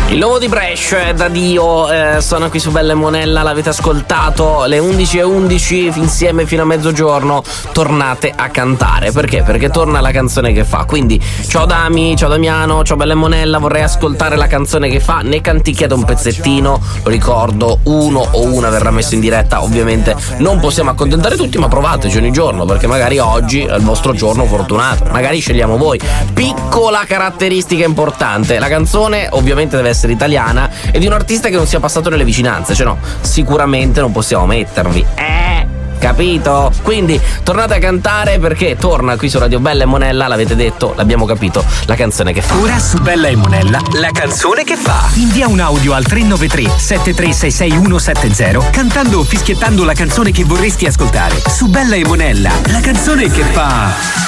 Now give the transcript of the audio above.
Il nuovo di Brescia da Dio suona qui su Bella e Monella, l'avete ascoltato, le 11:11 insieme fino a mezzogiorno. Tornate a cantare, perché? Perché torna la canzone che fa. Quindi ciao Dami, ciao Damiano, ciao Bella e Monella, vorrei ascoltare la canzone che fa, ne canticchiate un pezzettino, lo ricordo, uno o una verrà messo in diretta. Ovviamente non possiamo accontentare tutti, ma provateci ogni giorno, perché magari oggi è il vostro giorno fortunato, magari scegliamo voi. Piccola caratteristica importante: la canzone ovviamente deve essere italiana e di un artista che non sia passato nelle vicinanze, cioè no, sicuramente non possiamo mettervi, capito? Quindi tornate a cantare, perché torna qui su Radio Bella e Monella, l'avete detto, l'abbiamo capito, la canzone che fa. Ora su Bella e Monella, la canzone che fa. Invia un audio al 393 7366170 cantando o fischiettando la canzone che vorresti ascoltare. Su Bella e Monella, la canzone che fa.